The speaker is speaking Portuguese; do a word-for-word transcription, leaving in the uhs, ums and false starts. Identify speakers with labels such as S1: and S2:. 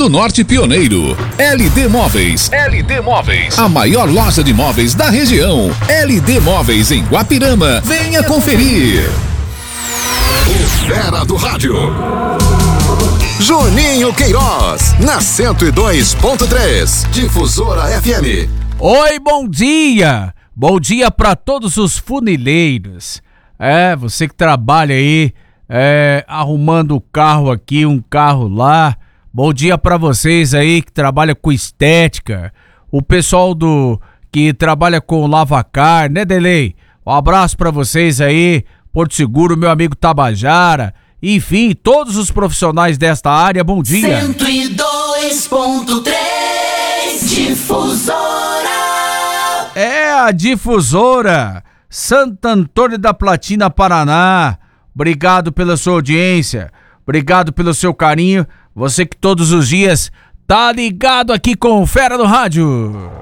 S1: do Norte pioneiro. L D Móveis. L D Móveis. A maior loja de móveis da região. L D Móveis em Guapirama. Venha conferir. O Fera do Rádio. Juninho Queiroz, na cento e dois ponto três, Difusora F M.
S2: Oi, bom dia! Bom dia para todos os funileiros. É, você que trabalha aí, é, arrumando o carro aqui, um carro lá. Bom dia para vocês aí que trabalham com estética. O pessoal do que trabalha com lavacar, né, Delei? Um abraço para vocês aí, Porto Seguro, meu amigo Tabajara. Enfim, todos os profissionais desta área, bom dia.
S3: cento e dois ponto três Difusora.
S2: É a Difusora, Santo Antônio da Platina, Paraná. Obrigado pela sua audiência, obrigado pelo seu carinho. Você que todos os dias tá ligado aqui com o Fera do Rádio.